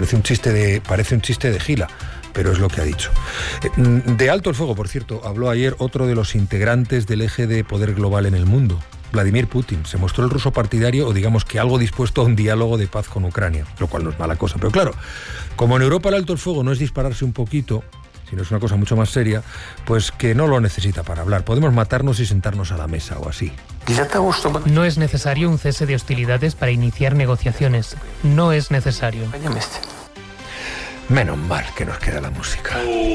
Parece un chiste de Gila, pero es lo que ha dicho. De alto el fuego, por cierto, habló ayer otro de los integrantes del eje de poder global en el mundo, Vladimir Putin. Se mostró el ruso partidario, o digamos que algo dispuesto a un diálogo de paz con Ucrania, lo cual no es mala cosa. Pero claro, como en Europa el alto el fuego no es dispararse un poquito, sino es una cosa mucho más seria, pues que no lo necesita para hablar. Podemos matarnos y sentarnos a la mesa o así. No es necesario un cese de hostilidades para iniciar negociaciones. No es necesario. Menos mal que nos queda la música.